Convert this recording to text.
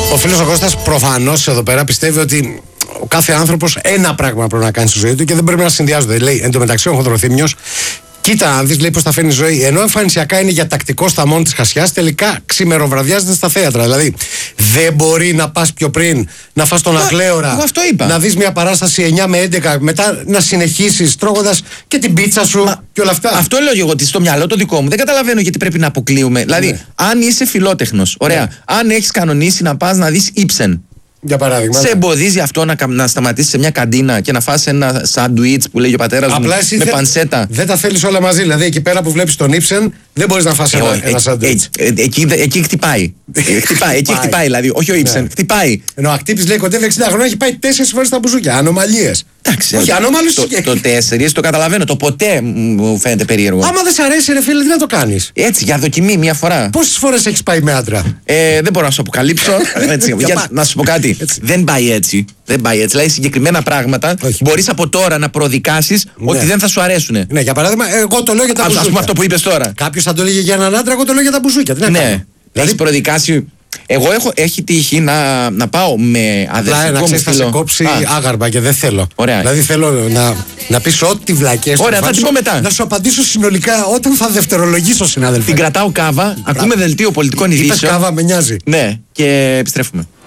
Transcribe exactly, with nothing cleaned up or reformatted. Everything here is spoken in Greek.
Ο φίλος ο Κώστας προφανώς εδώ πέρα πιστεύει ότι ο κάθε άνθρωπος ένα πράγμα πρέπει να κάνει στη ζωή του και δεν πρέπει να συνδυάζονται. Λέει εν τω μεταξύ ο Χονδροθύμιος, κοίτα, αν δεις, λέει, πώς θα φέρνει η ζωή. Ενώ εμφανισιακά είναι για τακτικό στα μόνη της χασιάς, τελικά ξημεροβραδιάζεται στα θέατρα. Δηλαδή, δεν μπορεί να πας πιο πριν, να φας τον Αγλέωρα, να δεις μια παράσταση εννιά με έντεκα, μετά να συνεχίσεις τρώγοντας και την πίτσα σου. Μα, και όλα αυτά. Αυτό λέω εγώ ότι στο μυαλό το δικό μου δεν καταλαβαίνω γιατί πρέπει να αποκλείουμε. Δηλαδή, ναι. αν είσαι φιλότεχνος, ωραία, ναι. αν έχεις κανονίσει να πας να δεις Ibsen. Για παράδειγμα. Σε ναι. εμποδίζει αυτό να, να σταματήσεις σε μια καντίνα και να φας ένα σάντουιτς που λέει ο πατέρας μου με θε... πανσέτα. Δεν τα θέλεις όλα μαζί. Δηλαδή εκεί πέρα που βλέπεις τον Ibsen δεν μπορείς να φας ε, ένα, ε, ένα σάντουιτς. Ε, ε, εκεί, εκεί χτυπάει. χτυπάει. Εκεί χτυπάει δηλαδή. Όχι ο Ibsen. Ναι. Χτυπάει. Ενώ ο Ακτύπης λέει κοντεύει εξήντα χρόνια, έχει πάει τέσσερις φορές στα μπουζούκια. Ανομαλίες. Εντάξει. Όχι, ανώμαλους. Το, το, το τέσσερις το καταλαβαίνω. Το ποτέ μου φαίνεται περίεργο. Άμα δεν σ' αρέσει, ρε φίλε, τι να το κάνεις. Έτσι, για δοκιμή μία φορά. Πόσες φορές έχεις πάει με άντρα. Ε, δεν μπορώ να σου αποκαλύψω. Έτσι, για, να σου πω κάτι. Έτσι. Δεν πάει έτσι. Δεν πάει έτσι. Δηλαδή, συγκεκριμένα πράγματα μπορείς από τώρα να προδικάσεις ναι. ότι δεν θα σου αρέσουν. Ναι, για παράδειγμα, εγώ το λέω για τα μπουζούκια. Ας πούμε αυτό που είπες τώρα. Κάποιος θα το λέγε για έναν άντρα, εγώ το λέω για τα μπουζούκια. Τι να ναι. κάνω. Δηλαδή, δηλαδή, έχει προδικάσει. Εγώ έχω, έχει τύχει να, να πάω με αδερφικό μου φίλο. Θα σε κόψει Α. άγαρμα και δεν θέλω. Ωραία. Δηλαδή θέλω να, να πεις ό,τι βλακές. Ωραία, θα την πω μετά. Να σου απαντήσω συνολικά όταν θα δευτερολογήσω, συνάδελφε. Την κρατάω κάβα, ακούμε δελτίο πολιτικών ειδήσεων. Είπες κάβα, με νοιάζει. Ναι, και επιστρέφουμε.